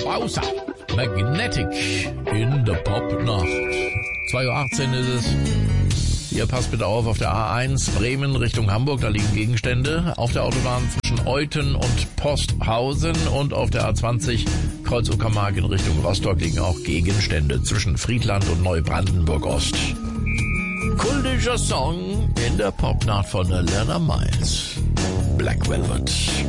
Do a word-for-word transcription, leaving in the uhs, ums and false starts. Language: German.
Bowser. Magnetic in der Popnacht. zwei Uhr achtzehn ist es. Ihr passt bitte auf, auf der A eins Bremen Richtung Hamburg, da liegen Gegenstände. Auf der Autobahn zwischen Euthen und Posthausen und auf der A zwanzig Kreuz Uckermark in Richtung Rostock liegen auch Gegenstände zwischen Friedland und Neubrandenburg Ost. Kultischer Song in der Popnacht von Alana Miles. Black Velvet.